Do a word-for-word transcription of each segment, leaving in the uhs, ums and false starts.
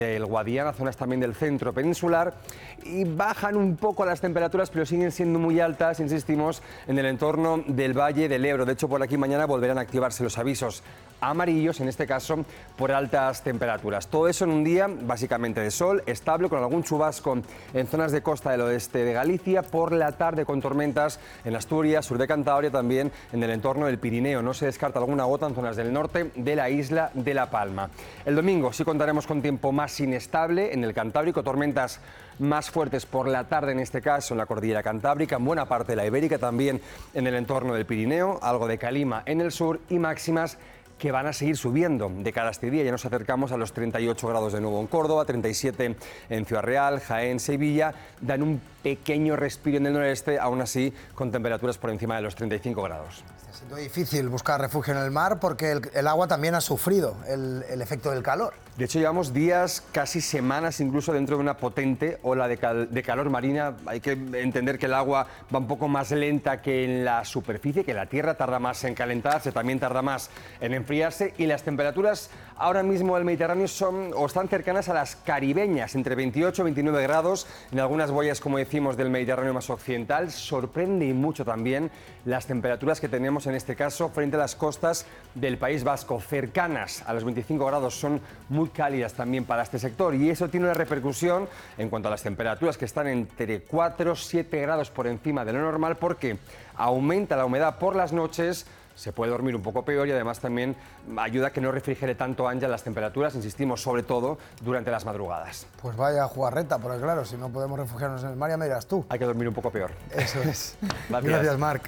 el Guadiana, zonas también del centro peninsular, y bajan un poco las temperaturas, pero siguen siendo muy altas, insistimos, en el entorno del Valle del Ebro. De hecho, por aquí mañana volverán a activarse los avisos amarillos, en este caso por altas temperaturas. Todo eso en un día básicamente de sol, estable, con algún chubasco en zonas de costa del oeste de Galicia, por la tarde con tormentas en Asturias, sur de Cantabria, también en el entorno del Pirineo. No se descarta alguna gota en zonas del norte de la isla de La Palma. El domingo sí contaremos con tiempo más inestable en el Cantábrico, tormentas más fuertes por la tarde, en este caso en la cordillera Cantábrica, en buena parte de la Ibérica, también en el entorno del Pirineo, algo de calima en el sur y máximas que van a seguir subiendo de cara a este día. Ya nos acercamos a los treinta y ocho grados de nuevo en Córdoba, treinta y siete en Ciudad Real, Jaén, Sevilla. Dan un pequeño respiro en el noreste, aún así con temperaturas por encima de los treinta y cinco grados. Está siendo difícil buscar refugio en el mar porque el, el agua también ha sufrido el, el efecto del calor. De hecho, llevamos días, casi semanas, incluso dentro de una potente ola de, cal, de calor marina. Hay que entender que el agua va un poco más lenta que en la superficie, que la tierra tarda más en calentarse, también tarda más en enfriarse, y las temperaturas ahora mismo del Mediterráneo son o están cercanas a las caribeñas, entre veintiocho y veintinueve grados, en algunas boyas, como decimos, del Mediterráneo más occidental. Sorprende y mucho también las temperaturas que tenemos en este caso frente a las costas del País Vasco, cercanas a los veinticinco grados, son muy cálidas también para este sector, y eso tiene una repercusión en cuanto a las temperaturas, que están entre cuatro y siete grados por encima de lo normal, porque aumenta la humedad por las noches, se puede dormir un poco peor y además también ayuda a que no refrigere tanto, Ángel, las temperaturas, insistimos, sobre todo durante las madrugadas. Pues vaya jugarreta, porque claro, si no podemos refugiarnos en el mar, ya me dirás tú. Hay que dormir un poco peor. Eso es. Gracias. Gracias, Marc.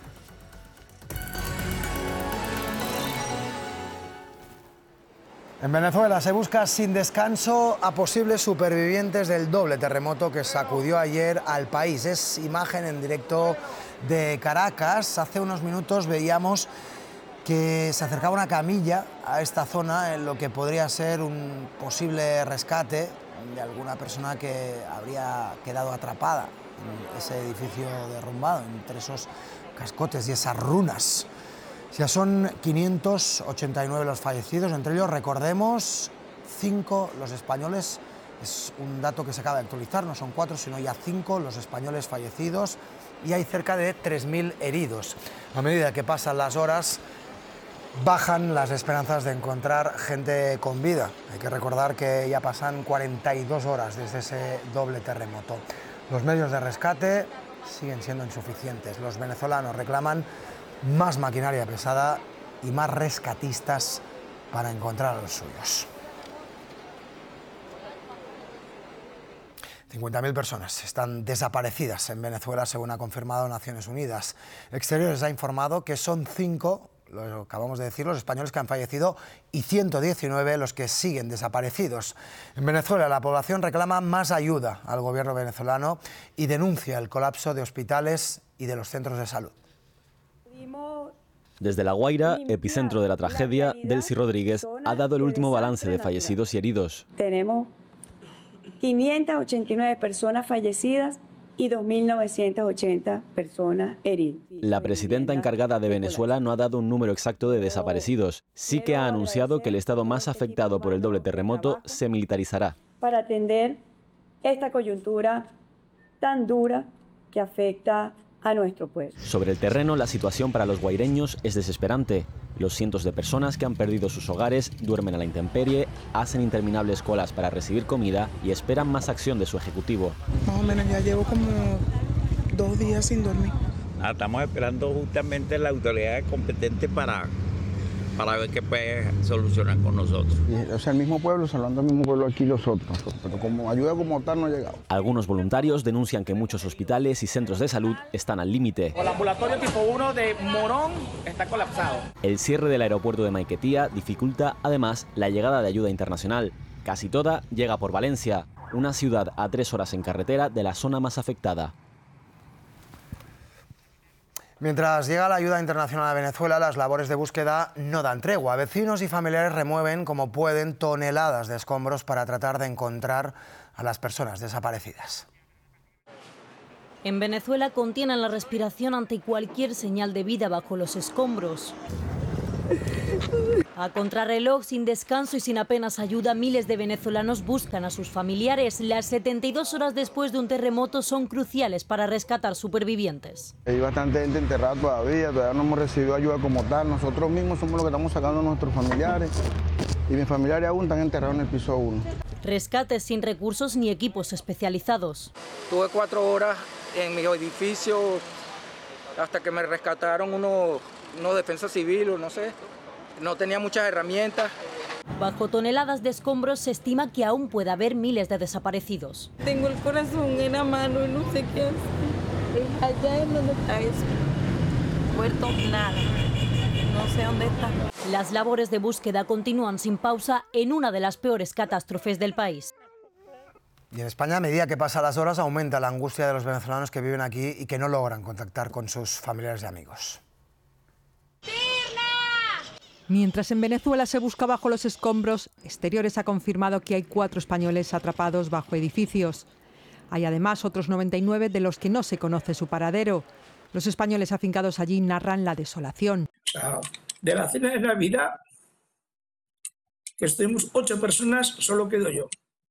En Venezuela se busca sin descanso a posibles supervivientes del doble terremoto que sacudió ayer al país. Es imagen en directo de Caracas. Hace unos minutos veíamos que se acercaba una camilla a esta zona en lo que podría ser un posible rescate de alguna persona que habría quedado atrapada en ese edificio derrumbado, entre esos cascotes y esas runas. Ya son quinientos ochenta y nueve los fallecidos, entre ellos, recordemos, cinco los españoles. Es un dato que se acaba de actualizar, no son cuatro, sino ya cinco los españoles fallecidos, y hay cerca de tres mil heridos. A medida que pasan las horas, bajan las esperanzas de encontrar gente con vida. Hay que recordar que ya pasan cuarenta y dos horas desde ese doble terremoto. Los medios de rescate siguen siendo insuficientes. Los venezolanos reclaman más maquinaria pesada y más rescatistas para encontrar a los suyos. cincuenta mil personas están desaparecidas en Venezuela, según ha confirmado Naciones Unidas. Exteriores ha informado que son cinco, lo acabamos de decir, los españoles que han fallecido, y ciento diecinueve los que siguen desaparecidos. En Venezuela, la población reclama más ayuda al gobierno venezolano y denuncia el colapso de hospitales y de los centros de salud. Desde La Guaira, epicentro de la tragedia, Delcy Rodríguez ha dado el último balance de fallecidos y heridos. Tenemos quinientas ochenta y nueve personas fallecidas y dos mil novecientas ochenta personas heridas. La presidenta encargada de Venezuela no ha dado un número exacto de desaparecidos. Sí que ha anunciado que el estado más afectado por el doble terremoto se militarizará. Para atender esta coyuntura tan dura que afecta a nuestro pueblo. Sobre el terreno, la situación para los guaireños es desesperante. Los cientos de personas que han perdido sus hogares duermen a la intemperie, hacen interminables colas para recibir comida y esperan más acción de su ejecutivo. Más o menos ya llevo como dos días sin dormir. Ah, estamos esperando justamente la autoridad competente para, para ver qué puede solucionar con nosotros. O sea, el mismo pueblo, salvando el mismo pueblo aquí los otros, pero como ayuda como tal no ha llegado. Algunos voluntarios denuncian que muchos hospitales y centros de salud están al límite. El ambulatorio tipo uno de Morón está colapsado. El cierre del aeropuerto de Maiquetía dificulta además la llegada de ayuda internacional. Casi toda llega por Valencia, una ciudad a tres horas en carretera de la zona más afectada. Mientras llega la ayuda internacional a Venezuela, las labores de búsqueda no dan tregua. Vecinos y familiares remueven como pueden toneladas de escombros para tratar de encontrar a las personas desaparecidas. En Venezuela contienen la respiración ante cualquier señal de vida bajo los escombros. A contrarreloj, sin descanso y sin apenas ayuda, miles de venezolanos buscan a sus familiares. Las setenta y dos horas después de un terremoto son cruciales para rescatar supervivientes. Hay bastante gente enterrada todavía, todavía no hemos recibido ayuda como tal. Nosotros mismos somos los que estamos sacando a nuestros familiares y mis familiares aún están enterrados en el piso uno. Rescates sin recursos ni equipos especializados. Tuve cuatro horas en mi edificio hasta que me rescataron unos uno defensa civil o no sé. No tenía muchas herramientas. Bajo toneladas de escombros se estima que aún puede haber miles de desaparecidos. Tengo el corazón en la mano y no sé qué hacer. Allá es donde está eso. Puerto nada. No sé dónde está. Las labores de búsqueda continúan sin pausa en una de las peores catástrofes del país. Y en España, a medida que pasan las horas, aumenta la angustia de los venezolanos que viven aquí y que no logran contactar con sus familiares y amigos. Mientras en Venezuela se busca bajo los escombros, Exteriores ha confirmado que hay cuatro españoles atrapados bajo edificios. Hay además otros noventa y nueve de los que no se conoce su paradero. Los españoles afincados allí narran la desolación. O sea, de la cena de Navidad, que estuvimos ocho personas, solo quedo yo.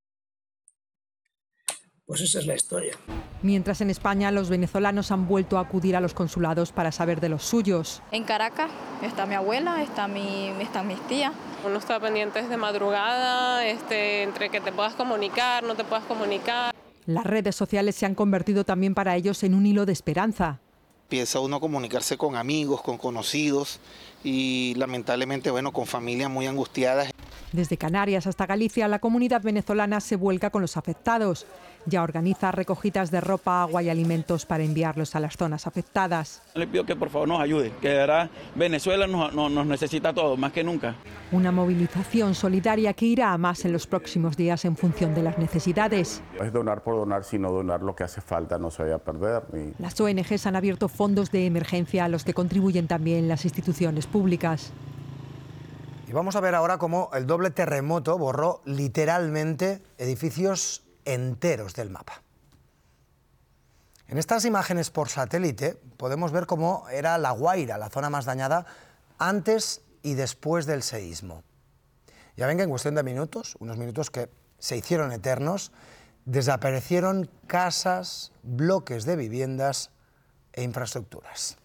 Pues esa es la historia. Mientras en España los venezolanos han vuelto a acudir a los consulados para saber de los suyos. En Caracas está mi abuela, está mi, están mis tías. Uno está pendiente de madrugada, este, entre que te puedas comunicar, no te puedas comunicar. Las redes sociales se han convertido también para ellos en un hilo de esperanza. Empieza uno a comunicarse con amigos, con conocidos y lamentablemente, bueno, con familias muy angustiadas. Desde Canarias hasta Galicia, la comunidad venezolana se vuelca con los afectados. Ya organiza recogidas de ropa, agua y alimentos para enviarlos a las zonas afectadas. Le pido que por favor nos ayude, que de verdad Venezuela nos, nos, nos necesita a todos, más que nunca. Una movilización solidaria que irá a más en los próximos días en función de las necesidades. No es donar por donar, sino donar lo que hace falta, no se vaya a perder. Ni... Las O N Ges han abierto fondos de emergencia a los que contribuyen también las instituciones públicas. Y vamos a ver ahora cómo el doble terremoto borró literalmente edificios enteros del mapa. En estas imágenes por satélite podemos ver cómo era La Guaira, la zona más dañada, antes y después del seísmo. Ya ven que en cuestión de minutos, unos minutos que se hicieron eternos, desaparecieron casas, bloques de viviendas e infraestructuras.